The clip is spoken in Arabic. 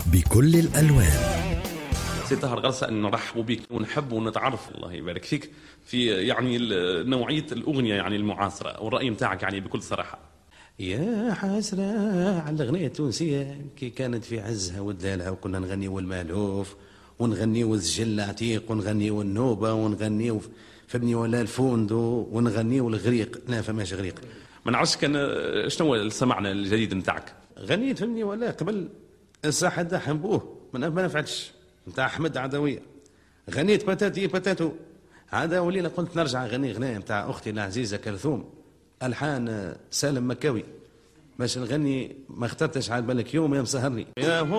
بكل الألوان. سي طاهر غرسة أن نرحب بك ونحب ونتعرف الله يبارك فيك في يعني نوعية الأغنية يعني المعاصرة والرأي متاعك يعني بكل صراحة. يا حسرة على الأغنية التونسية كي كانت في عزها ودلالها، وكنا نغنيو المالوف ونغنيو الزجل عتيق ونغنيو النوبة ونغنيو فبني ولا الفوندو ونغنيو الغريق. لا فماش غريق. ما نعرفش كان شنو سمعنا الجديد متاعك. غنيت فبني ولا قبل الصحة دا حنبوه ما نفعتش نتاع أحمد عدوية. غنيت بتاتي بتاتو هذا ولينا قلت نرجع غني غناية نتاع أختي العزيزة كلثوم ألحان سالم مكاوي باش نغني. ما اخترتش على بالك يوم يا مسهرني يا